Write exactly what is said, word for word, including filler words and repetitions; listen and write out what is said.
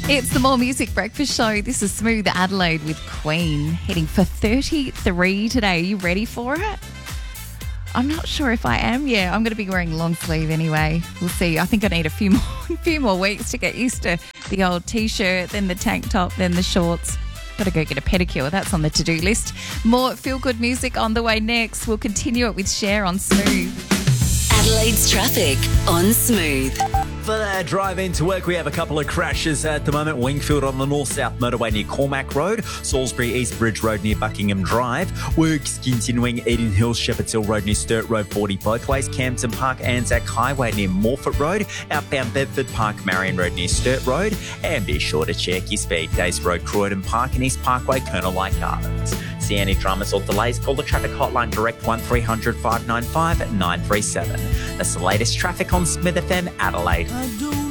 It's the More Music Breakfast Show. This is Smooth Adelaide with Queen, heading for thirty-three today. Are you ready for it? I'm not sure if I am. Yeah, I'm going to be wearing long sleeve anyway. We'll see. I think I need a few more, a few more weeks to get used to the old T-shirt, then the tank top, then the shorts. Got to go get a pedicure. That's on the to-do list. More feel-good music on the way next. We'll continue it with Cher on Smooth. Adelaide's traffic on Smooth. For the drive into work, we have a couple of crashes at the moment. Wingfield on the north-south motorway near Cormac Road, Salisbury East Bridge Road near Buckingham Drive, works continuing Eden Hills, Shepherd's Hill Road near Sturt Road forty both ways, Campton Park, Anzac Highway near Morford Road, outbound Bedford Park, Marion Road near Sturt Road, and be sure to check your speed. Days Road, Croydon Park and East Parkway, Colonel Light Gardens. See any dramas or delays, call the traffic hotline direct one three hundred five nine five nine three seven. That's the latest traffic on Smith F M Adelaide. I do